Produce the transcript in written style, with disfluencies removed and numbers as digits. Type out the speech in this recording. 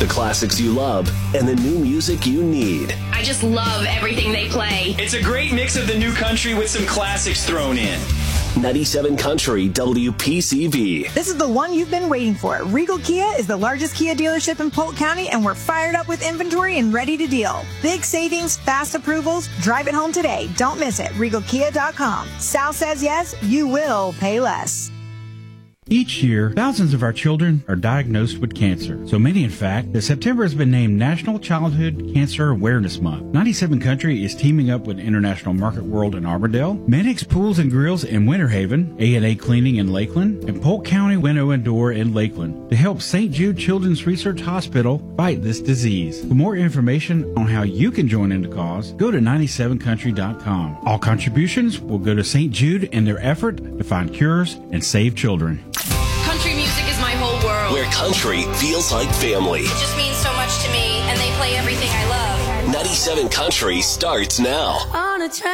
The classics you love and the new music you need. I just love everything they play. It's a great mix of the new country with some classics thrown in. 97 Country WPCV. This is the one you've been waiting for. Regal Kia is the largest Kia dealership in Polk County, and we're fired up with inventory and ready to deal. Big savings, fast approvals. Drive it home today. Don't miss it. RegalKia.com. Sal says yes, you will pay less. Each year, thousands of our children are diagnosed with cancer. So many, in fact, that September has been named National Childhood Cancer Awareness Month. 97 Country is teaming up with International Market World in Armadale, Medix Pools and Grills in Winter Haven, A&A Cleaning in Lakeland, and Polk County Window and Door in Lakeland to help St. Jude Children's Research Hospital fight this disease. For more information on how you can join in the cause, go to 97country.com. All contributions will go to St. Jude in their effort to find cures and save children. Country music is my whole world. Where country feels like family. It just means so much to me, and they play everything I love. 97 Country starts now. On a train.